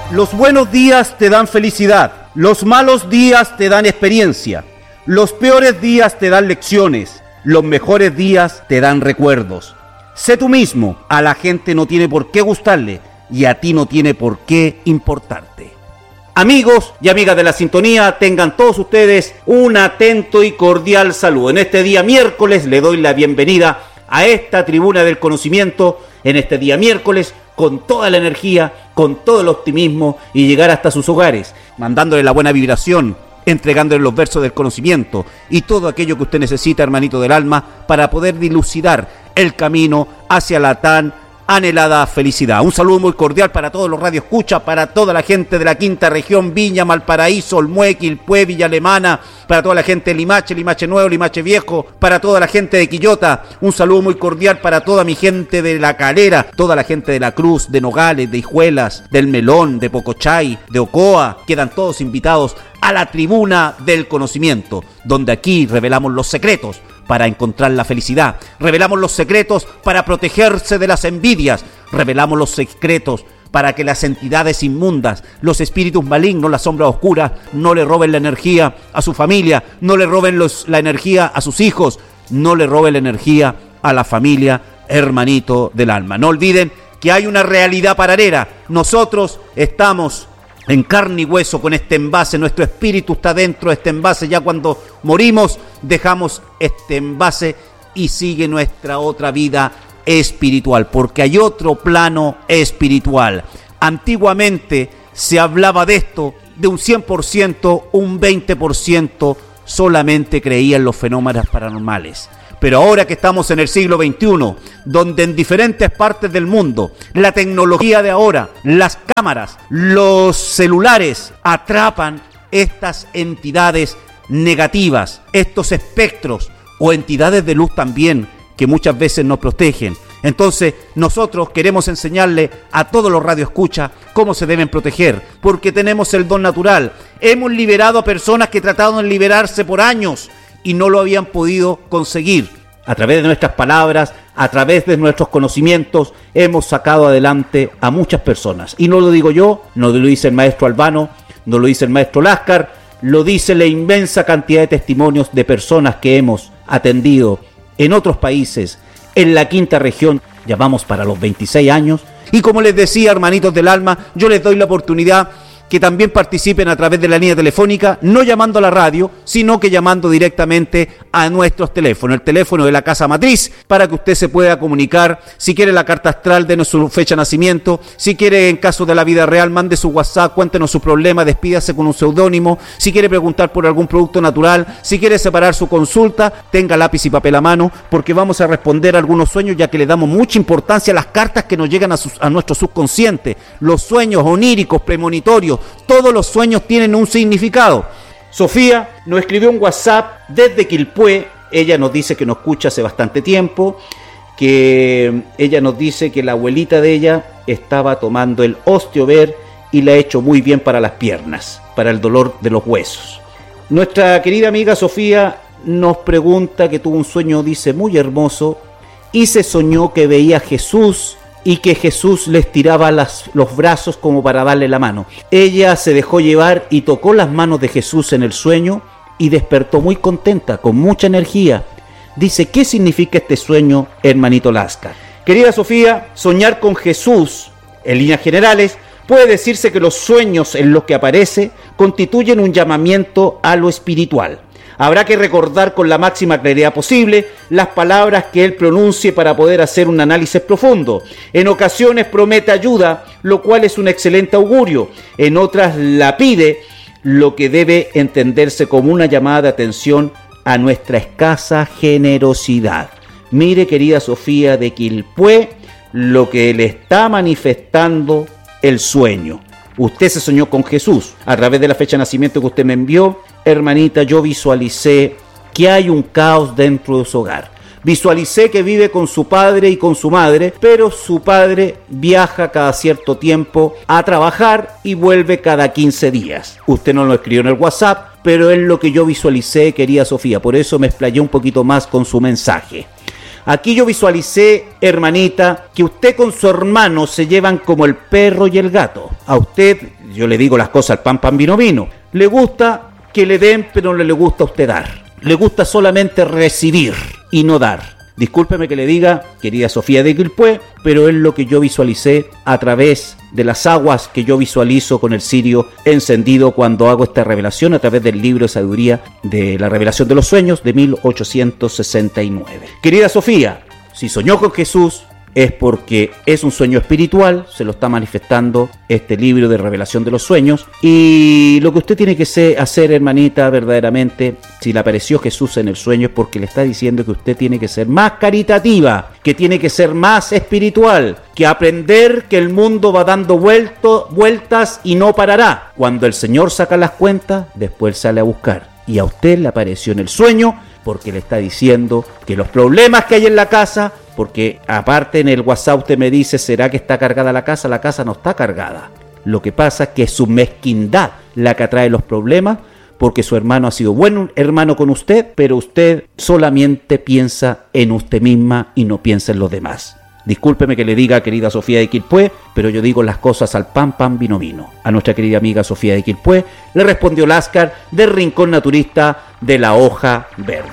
Los buenos días te dan felicidad, los malos días te dan experiencia, los peores días te dan lecciones, los mejores días te dan recuerdos. Sé tú mismo, a la gente no tiene por qué gustarle y a ti no tiene por qué importarte. Amigos y amigas de la sintonía, tengan todos ustedes un atento y cordial saludo. En este día miércoles le doy la bienvenida a esta tribuna del conocimiento, en este día miércoles, con toda la energía, con todo el optimismo y llegar hasta sus hogares, mandándole la buena vibración, entregándole los versos del conocimiento y todo aquello que usted necesita, hermanito del alma, para poder dilucidar el camino hacia la tan anhelada felicidad. Un saludo muy cordial para todos los radioescuchas, para toda la gente de la quinta región, Viña, Valparaíso, Olmué, Quilpué, Villa Alemana, para toda la gente de Limache, Limache Nuevo, Limache Viejo, para toda la gente de Quillota. Un saludo muy cordial para toda mi gente de La Calera, toda la gente de La Cruz, de Nogales, de Hijuelas, del Melón, de Pocochay, de Ocoa. Quedan todos invitados a la tribuna del conocimiento, donde aquí revelamos los secretos para encontrar la felicidad, revelamos los secretos para protegerse de las envidias, revelamos los secretos para que las entidades inmundas, los espíritus malignos, las sombras oscuras, no le roben la energía a su familia, no le roben la energía a sus hijos, no le roben la energía a la familia, hermanito del alma. No olviden que hay una realidad paralela. Nosotros estamos en carne y hueso con este envase, nuestro espíritu está dentro de este envase. Ya cuando morimos dejamos este envase y sigue nuestra otra vida espiritual, porque hay otro plano espiritual. Antiguamente se hablaba de esto, de un 100%, un 20% solamente creía en los fenómenos paranormales. Pero ahora que estamos en el siglo XXI, donde en diferentes partes del mundo, la tecnología de ahora, las cámaras, los celulares atrapan estas entidades negativas, estos espectros o entidades de luz también, que muchas veces nos protegen. Entonces nosotros queremos enseñarle a todos los radioescuchas cómo se deben proteger, porque tenemos el don natural. Hemos liberado a personas que trataron de liberarse por años y no lo habían podido conseguir. A través de nuestras palabras, a través de nuestros conocimientos, hemos sacado adelante a muchas personas. Y no lo digo yo, no lo dice el maestro Albano, no lo dice el maestro Láscar, lo dice la inmensa cantidad de testimonios de personas que hemos atendido en otros países, en la quinta región. Ya vamos para los 26 años. Y como les decía, hermanitos del alma, yo les doy la oportunidad que también participen a través de la línea telefónica, no llamando a la radio, sino que llamando directamente a nuestros teléfonos, el teléfono de la Casa Matriz, para que usted se pueda comunicar. Si quiere la carta astral, denos su fecha de nacimiento. Si quiere, en caso de la vida real, mande su WhatsApp, cuéntenos su problema, despídase con un seudónimo. Si quiere preguntar por algún producto natural, si quiere separar su consulta, tenga lápiz y papel a mano, porque vamos a responder algunos sueños, ya que le damos mucha importancia a las cartas que nos llegan a nuestro subconsciente. Los sueños oníricos, premonitorios, todos los sueños tienen un significado. Sofía nos escribió un WhatsApp desde Quilpué. Ella nos dice que nos escucha hace bastante tiempo, que ella nos dice que la abuelita de ella estaba tomando el Osteover y le ha hecho muy bien para las piernas, para el dolor de los huesos. Nuestra querida amiga Sofía nos pregunta que tuvo un sueño, dice, muy hermoso, y se soñó que veía a Jesús y que Jesús le estiraba los brazos como para darle la mano. Ella se dejó llevar y tocó las manos de Jesús en el sueño y despertó muy contenta, con mucha energía. Dice, ¿qué significa este sueño, hermanito Láscar? Querida Sofía, soñar con Jesús, en líneas generales, puede decirse que los sueños en los que aparece constituyen un llamamiento a lo espiritual. Habrá que recordar con la máxima claridad posible las palabras que él pronuncie para poder hacer un análisis profundo. En ocasiones promete ayuda, lo cual es un excelente augurio. En otras la pide, lo que debe entenderse como una llamada de atención a nuestra escasa generosidad. Mire, querida Sofía de Quilpué, lo que le está manifestando el sueño. Usted se soñó con Jesús. A través de la fecha de nacimiento que usted me envió, hermanita, yo visualicé que hay un caos dentro de su hogar. Visualicé que vive con su padre y con su madre, pero su padre viaja cada cierto tiempo a trabajar y vuelve cada 15 días. Usted no lo escribió en el WhatsApp, pero es lo que yo visualicé, querida Sofía. Por eso me explayé un poquito más con su mensaje. Aquí yo visualicé, hermanita, que usted con su hermano se llevan como el perro y el gato. A usted yo le digo las cosas al pan, pan, vino, vino. Le gusta que le den, pero no le gusta a usted dar. Le gusta solamente recibir y no dar. Discúlpeme que le diga, querida Sofía de Quilpué, pero es lo que yo visualicé a través de las aguas que yo visualizo con el cirio encendido cuando hago esta revelación a través del libro de sabiduría de la revelación de los sueños de 1869. Querida Sofía, si soñó con Jesús, es porque es un sueño espiritual, se lo está manifestando este libro de revelación de los sueños, y lo que usted tiene que hacer, hermanita, verdaderamente, si le apareció Jesús en el sueño, es porque le está diciendo que usted tiene que ser más caritativa, que tiene que ser más espiritual, que aprender que el mundo va dando vueltas y no parará. Cuando el Señor saca las cuentas, después sale a buscar, y a usted le apareció en el sueño porque le está diciendo que los problemas que hay en la casa, porque aparte en el WhatsApp usted me dice, ¿será que está cargada la casa? La casa no está cargada. Lo que pasa es que es su mezquindad la que atrae los problemas, porque su hermano ha sido buen hermano con usted, pero usted solamente piensa en usted misma y no piensa en los demás. Discúlpeme que le diga, querida Sofía de Quilpué, pero yo digo las cosas al pan, pan, vino, vino. A nuestra querida amiga Sofía de Quilpué le respondió Láscar del Rincón Naturista de la Hoja Verde.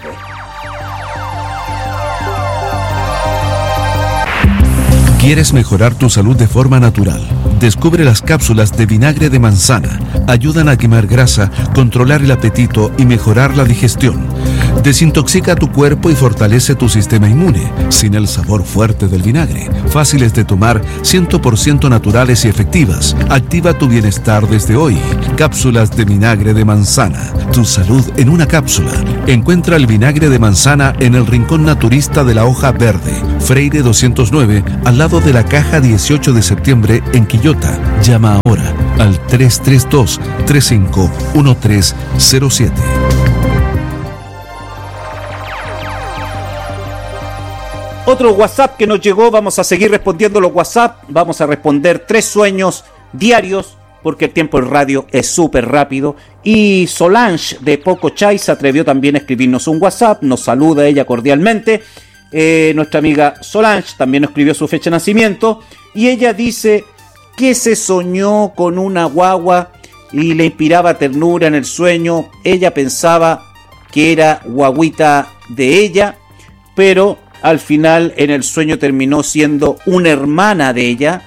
¿Quieres mejorar tu salud de forma natural? Descubre las cápsulas de vinagre de manzana. Ayudan a quemar grasa, controlar el apetito y mejorar la digestión. Desintoxica tu cuerpo y fortalece tu sistema inmune, sin el sabor fuerte del vinagre. Fáciles de tomar, 100% naturales y efectivas. Activa tu bienestar desde hoy. Cápsulas de vinagre de manzana. Tu salud en una cápsula. Encuentra el vinagre de manzana en el Rincón Naturista de la Hoja Verde, Freire 209, al lado de la Caja 18 de septiembre en Quillota. Llama ahora al 332-351307. Otro WhatsApp que nos llegó, vamos a seguir respondiendo los WhatsApp, vamos a responder 3 sueños diarios, porque el tiempo en radio es súper rápido. Y Solange de Pocochay se atrevió también a escribirnos un WhatsApp, nos saluda ella cordialmente. Nuestra amiga Solange también nos escribió su fecha de nacimiento, y ella dice que se soñó con una guagua y le inspiraba ternura en el sueño. Ella pensaba que era guaguita de ella, pero al final en el sueño terminó siendo una hermana de ella,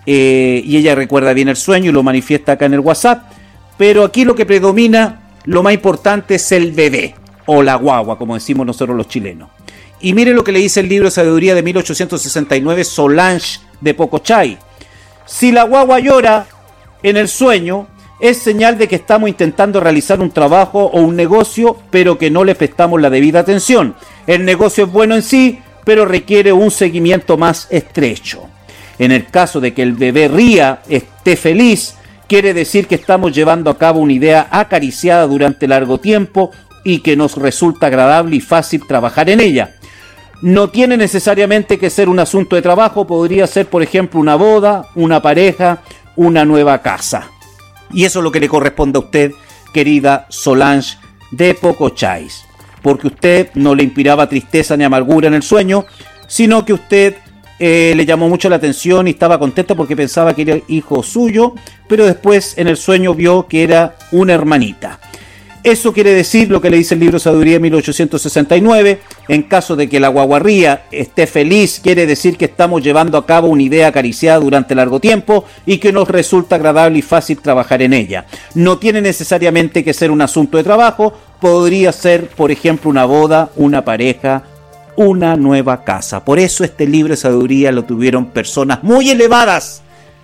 y ella recuerda bien el sueño y lo manifiesta acá en el WhatsApp. Pero aquí lo que predomina, lo más importante, es el bebé, o la guagua, como decimos nosotros los chilenos. Y mire lo que le dice el libro de sabiduría de 1869, Solange de Pocochay. Si la guagua llora en el sueño, es señal de que estamos intentando realizar un trabajo o un negocio, pero que no le prestamos la debida atención. El negocio es bueno en sí, pero requiere un seguimiento más estrecho. En el caso de que el bebé ría, esté feliz, quiere decir que estamos llevando a cabo una idea acariciada durante largo tiempo y que nos resulta agradable y fácil trabajar en ella. No tiene necesariamente que ser un asunto de trabajo, podría ser, por ejemplo, una boda, una pareja, una nueva casa. Y eso es lo que le corresponde a usted, querida Solange de Pocochay, porque usted no le inspiraba tristeza ni amargura en el sueño, sino que usted le llamó mucho la atención y estaba contenta porque pensaba que era hijo suyo, pero después en el sueño vio que era una hermanita. Eso quiere decir lo que le dice el libro de Sabiduría de 1869. En caso de que la guaguarría esté feliz, quiere decir que estamos llevando a cabo una idea acariciada durante largo tiempo y que nos resulta agradable y fácil trabajar en ella. No tiene necesariamente que ser un asunto de trabajo, podría ser, por ejemplo, una boda, una pareja, una nueva casa. Por eso este libro de sabiduría lo tuvieron personas muy elevadas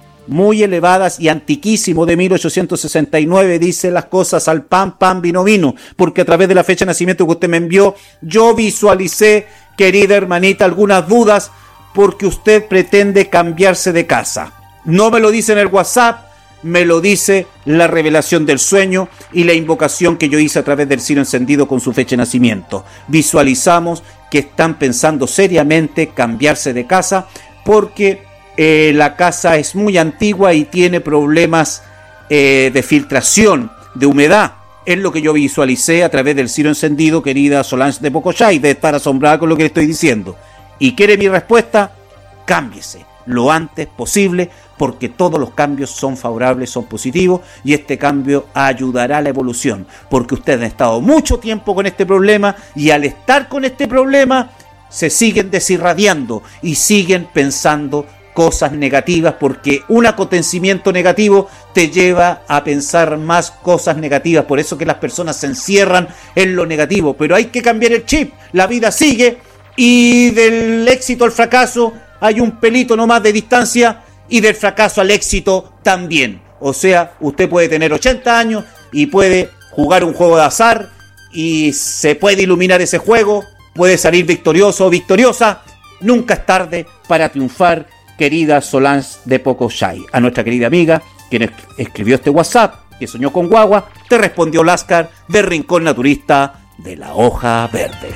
y antiquísimo, de 1869, dice las cosas al pan, pan, vino, vino, porque a través de la fecha de nacimiento que usted me envió, yo visualicé, querida hermanita, algunas dudas, porque usted pretende cambiarse de casa. No me lo dice en el WhatsApp, me lo dice la revelación del sueño y la invocación que yo hice a través del cirio encendido con su fecha de nacimiento. Visualizamos que están pensando seriamente cambiarse de casa, porque la casa es muy antigua y tiene problemas de filtración, de humedad. Es lo que yo visualicé a través del cirio encendido, querida Solange de Pocochay, de estar asombrada con lo que le estoy diciendo. ¿Y quiere mi respuesta? Cámbiese lo antes posible, porque todos los cambios son favorables, son positivos, y este cambio ayudará a la evolución, porque ustedes han estado mucho tiempo con este problema, y al estar con este problema se siguen desirradiando y siguen pensando cosas negativas, porque un acontecimiento negativo te lleva a pensar más cosas negativas. Por eso que las personas se encierran en lo negativo, pero hay que cambiar el chip. La vida sigue, y del éxito al fracaso hay un pelito nomás de distancia, y del fracaso al éxito también. O sea, usted puede tener 80 años y puede jugar un juego de azar y se puede iluminar ese juego, puede salir victorioso o victoriosa. Nunca es tarde para triunfar, querida Solange de Pocoshay. A nuestra querida amiga, quien escribió este WhatsApp, que soñó con guagua, te respondió Láscar de Rincón Naturista de la Hoja Verde.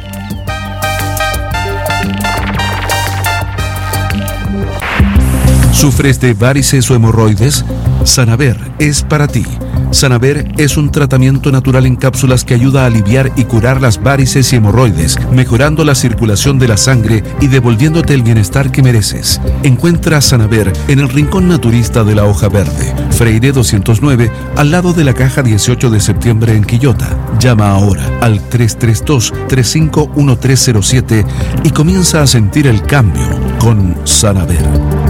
¿Sufres de varices o hemorroides? Sanaver es para ti. Sanaver es un tratamiento natural en cápsulas que ayuda a aliviar y curar las varices y hemorroides, mejorando la circulación de la sangre y devolviéndote el bienestar que mereces. Encuentra Sanaver en el Rincón Naturista de la Hoja Verde, Freire 209, al lado de la caja 18 de septiembre en Quillota. Llama ahora al 332-351307 y comienza a sentir el cambio con Sanaver.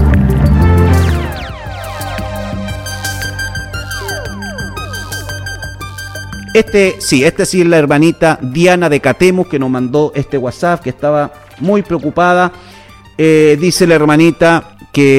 Este sí es la hermanita Diana de Catemu, que nos mandó este WhatsApp, que estaba muy preocupada. Dice la hermanita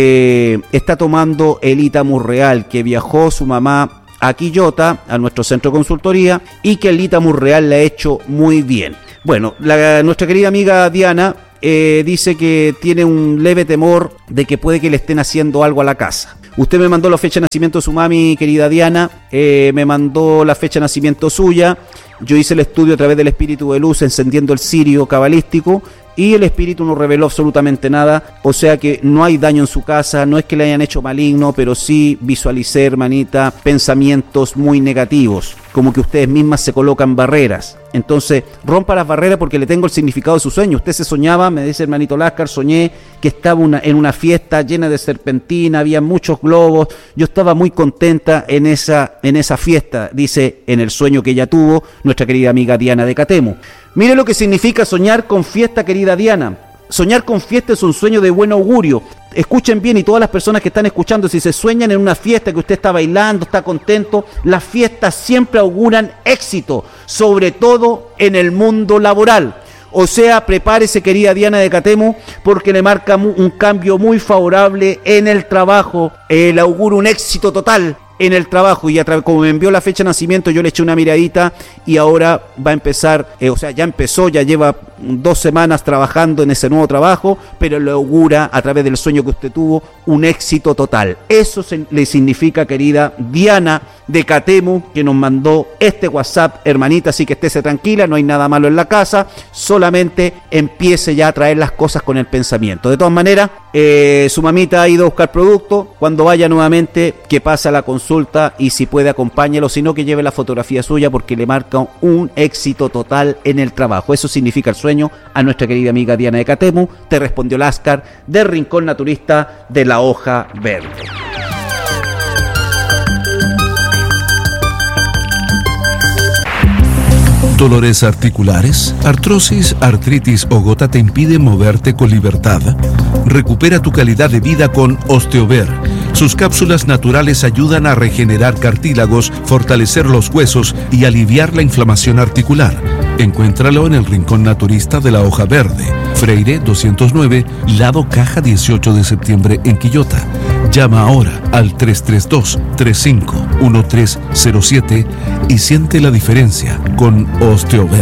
que está tomando el Itamus Real, que viajó su mamá a Quillota, a nuestro centro de consultoría, y que el Itamus Real le ha hecho muy bien. Bueno, nuestra querida amiga Diana dice que tiene un leve temor de que puede que le estén haciendo algo a la casa. Usted me mandó la fecha de nacimiento de su mami, querida Diana, me mandó la fecha de nacimiento suya. Yo hice el estudio a través del espíritu de luz, encendiendo el cirio cabalístico, y el espíritu no reveló absolutamente nada. O sea que no hay daño en su casa, no es que le hayan hecho maligno, pero sí visualicé, hermanita, pensamientos muy negativos, como que ustedes mismas se colocan barreras. Entonces, rompa las barreras, porque le tengo el significado de su sueño. Usted se soñaba, me dice hermanito Láscar, soñé que estaba en una fiesta llena de serpentina, había muchos globos, yo estaba muy contenta en esa fiesta, dice en el sueño que ella tuvo nuestra querida amiga Diana de Catemu. Mire lo que significa soñar con fiesta, querida Diana. Soñar con fiesta es un sueño de buen augurio. Escuchen bien, y todas las personas que están escuchando, si se sueñan en una fiesta que usted está bailando, está contento, las fiestas siempre auguran éxito, sobre todo en el mundo laboral. O sea, prepárese, querida Diana de Catemu, porque le marca un cambio muy favorable en el trabajo. Le auguro un éxito total en el trabajo, y como me envió la fecha de nacimiento, yo le eché una miradita, y ahora va a empezar, ya empezó, ya lleva 2 semanas trabajando en ese nuevo trabajo, pero le augura a través del sueño que usted tuvo un éxito total. Eso le significa, querida Diana de Catemu, que nos mandó este WhatsApp, hermanita. Así que estése tranquila, no hay nada malo en la casa, solamente empiece ya a traer las cosas con el pensamiento. De todas maneras, su mamita ha ido a buscar producto. Cuando vaya nuevamente, que pase a la consulta, y si puede acompáñelo, si no, que lleve la fotografía suya, porque le marca un éxito total en el trabajo. Eso significa el sueño a nuestra querida amiga Diana de Catemu. Te respondió Láscar de Rincón Naturista de la Hoja Verde. ¿Dolores articulares, artrosis, artritis o gota te impide moverte con libertad? Recupera tu calidad de vida con Osteover. Sus cápsulas naturales ayudan a regenerar cartílagos, fortalecer los huesos y aliviar la inflamación articular. Encuéntralo en el Rincón Naturista de la Hoja Verde, Freire 209, lado caja 18 de septiembre en Quillota. Llama ahora al 332-351307 y siente la diferencia con Osteover.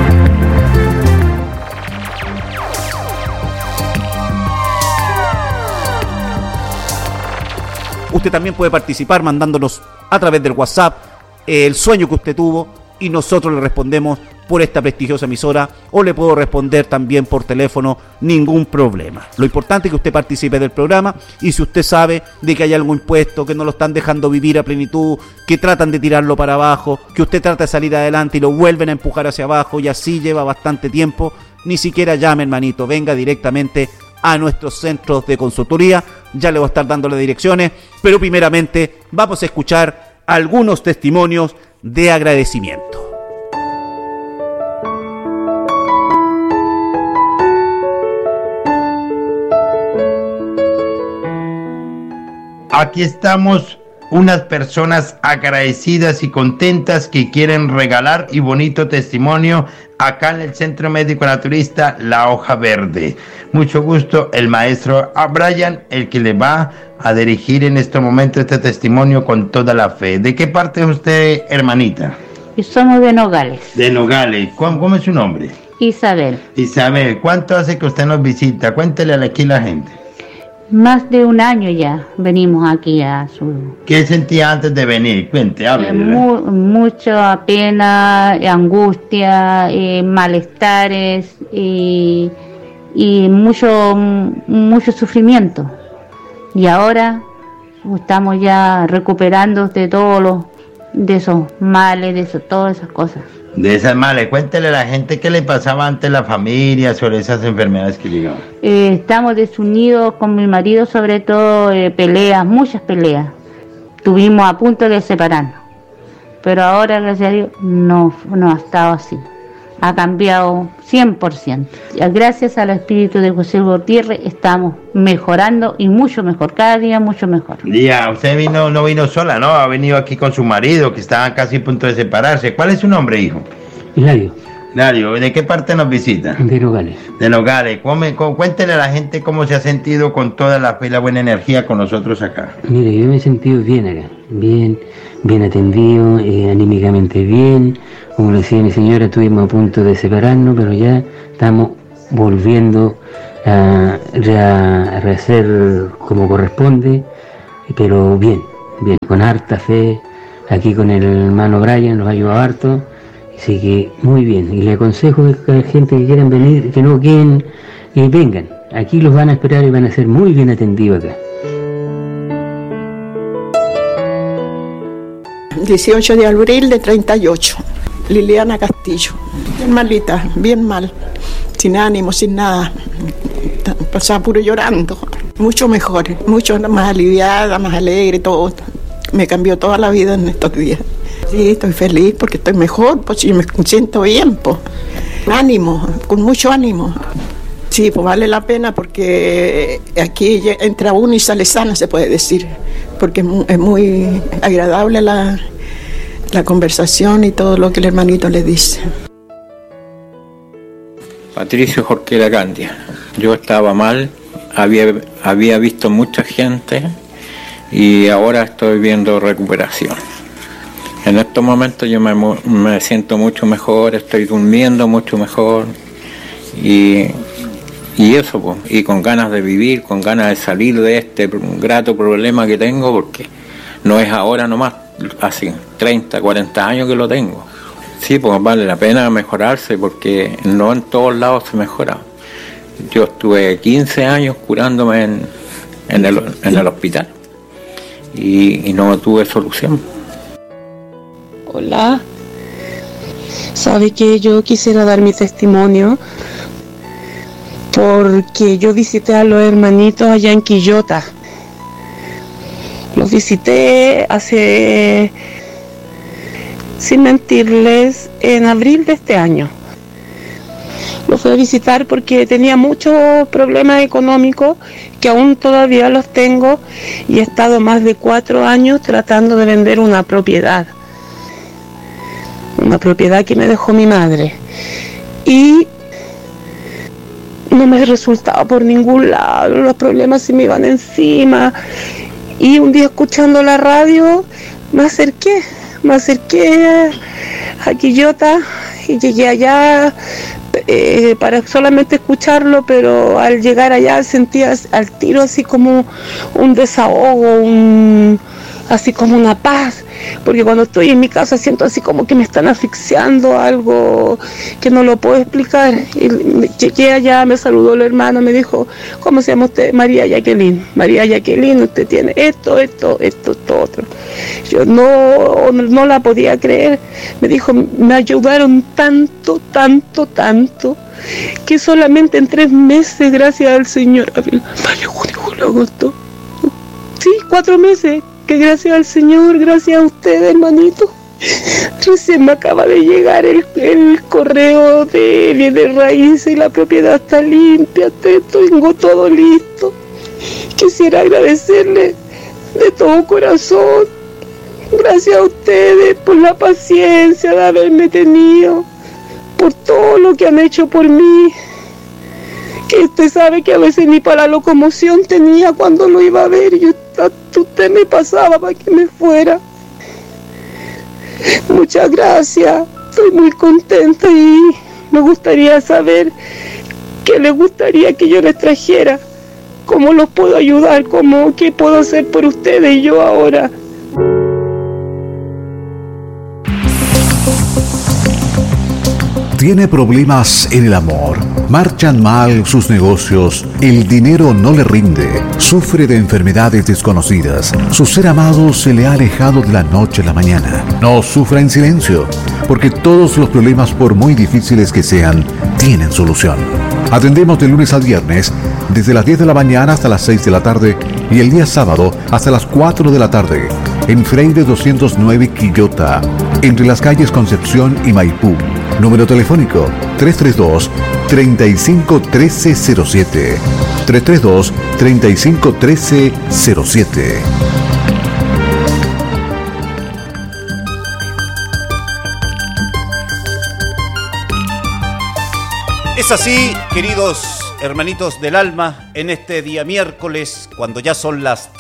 Usted también puede participar mandándonos a través del WhatsApp el sueño que usted tuvo, y nosotros le respondemos por esta prestigiosa emisora, o le puedo responder también por teléfono, ningún problema. Lo importante es que usted participe del programa, y si usted sabe de que hay algo impuesto, que no lo están dejando vivir a plenitud, que tratan de tirarlo para abajo, que usted trata de salir adelante y lo vuelven a empujar hacia abajo, y así lleva bastante tiempo, ni siquiera llame, hermanito, venga directamente a nuestros centros de consultoría. Ya le voy a estar dando las direcciones, pero primeramente vamos a escuchar algunos testimonios de agradecimiento. Aquí estamos unas personas agradecidas y contentas que quieren regalar y bonito testimonio acá en el Centro Médico Naturista La Hoja Verde. Mucho gusto, el maestro Brian, el que le va a dirigir en este momento este testimonio con toda la fe. ¿De qué parte es usted, hermanita? Somos de Nogales. De Nogales. ¿Cómo es su nombre? Isabel. Isabel, ¿cuánto hace que usted nos visita? Cuéntele aquí a la gente. Más de un año ya venimos aquí a su... ¿Qué sentía antes de venir? Cuente, hable. Mucha pena, angustia, malestares y mucho sufrimiento. Y ahora estamos ya recuperando de de esos males, todas esas cosas. De esas males, cuéntele a la gente qué le pasaba ante la familia sobre esas enfermedades que llegaban. Estamos desunidos con mi marido, sobre todo peleas, muchas peleas. Estuvimos a punto de separarnos, pero ahora, gracias a Dios, no ha estado así. Ha cambiado 100%. Gracias al espíritu de José Gutiérrez estamos mejorando y mucho mejor, cada día mucho mejor. Ya, usted no vino sola, ¿no? Ha venido aquí con su marido, que estaban casi a punto de separarse. ¿Cuál es su nombre, hijo? Hilario. Hilario, ¿de qué parte nos visita? De Nogales. De Nogales. Cuéntele a la gente cómo se ha sentido con toda la fe y la buena energía con nosotros acá. Mire, yo me he sentido bien acá, bien atendido, anímicamente bien. Como decía mi señora, estuvimos a punto de separarnos, pero ya estamos volviendo a rehacer como corresponde, pero bien, con harta fe. Aquí con el hermano Brian nos ha ayudado harto, así que muy bien. Y le aconsejo a la gente que quieran venir, que no queden, que vengan. Aquí los van a esperar y van a ser muy bien atendidos acá. 18 de abril de 38. Liliana Castillo. Bien malita, bien mal. Sin ánimo, sin nada. Pasaba puro llorando. Mucho mejor, mucho más aliviada, más alegre, todo. Me cambió toda la vida en estos días. Sí, estoy feliz porque estoy mejor, pues sí, me siento bien, pues. Ánimo, con mucho ánimo. Sí, pues vale la pena porque aquí entra uno y sale sana, se puede decir. Porque es muy agradable la conversación y todo lo que el hermanito le dice. Patricio Jorquera Candia. Yo estaba mal, había visto mucha gente y ahora estoy viendo recuperación. En estos momentos yo me siento mucho mejor, estoy durmiendo mucho mejor y eso, pues, y con ganas de vivir, con ganas de salir de este grato problema que tengo, porque no es ahora nomás, hace 30, 40 años que lo tengo. Sí, pues vale la pena mejorarse porque no en todos lados se mejora. Yo estuve 15 años curándome en el hospital y no tuve solución. Hola, sabe que yo quisiera dar mi testimonio porque yo visité a los hermanitos allá en Quillota. Los visité hace, sin mentirles, en abril de este año. Los fui a visitar porque tenía muchos problemas económicos que aún todavía los tengo y he estado más de 4 años tratando de vender una propiedad que me dejó mi madre y no me resultaba por ningún lado, los problemas se me iban encima. Y un día escuchando la radio me acerqué a Quillota y llegué allá para solamente escucharlo, pero al llegar allá sentía al tiro así como un desahogo, así como una paz, porque cuando estoy en mi casa siento así como que me están asfixiando, algo que no lo puedo explicar. Y llegué allá, me saludó el hermano, me dijo, ¿cómo se llama usted? María Jacqueline. María Jacqueline, usted tiene esto, otro. Yo no la podía creer. Me dijo, me ayudaron tanto, que solamente en 3 meses, gracias al Señor, abril, mayo, junio, julio, agosto, sí, 4 meses, que gracias al Señor, gracias a ustedes, hermanito, recién me acaba de llegar el correo de bienes raíces y la propiedad está limpia, tengo todo listo. Quisiera agradecerle de todo corazón, gracias a ustedes por la paciencia de haberme tenido, por todo lo que han hecho por mí, que usted sabe que a veces ni para la locomoción tenía cuando lo iba a ver, y usted me pasaba para que me fuera. Muchas gracias, estoy muy contenta y me gustaría saber qué les gustaría que yo les trajera, cómo los puedo ayudar, qué puedo hacer por ustedes y yo ahora. ¿Tiene problemas en el amor? ¿Marchan mal sus negocios? ¿El dinero no le rinde? ¿Sufre de enfermedades desconocidas? ¿Su ser amado se le ha alejado de la noche a la mañana? No sufra en silencio, porque todos los problemas, por muy difíciles que sean, tienen solución. Atendemos de lunes a viernes, desde las 10 de la mañana hasta las 6 de la tarde y el día sábado hasta las 4 de la tarde, en Freire 209 Quillota, entre las calles Concepción y Maipú. Número telefónico 332-351307. 332-351307. Es así, queridos hermanitos del alma, en este día miércoles, cuando ya son las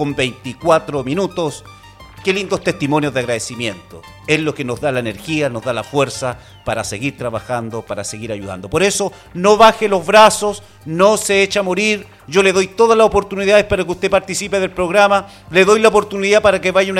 3:24. Qué lindos testimonios de agradecimiento. Es lo que nos da la energía, nos da la fuerza para seguir trabajando, para seguir ayudando. Por eso, no baje los brazos, no se echa a morir. Yo le doy todas las oportunidades para que usted participe del programa. Le doy la oportunidad para que vaya a una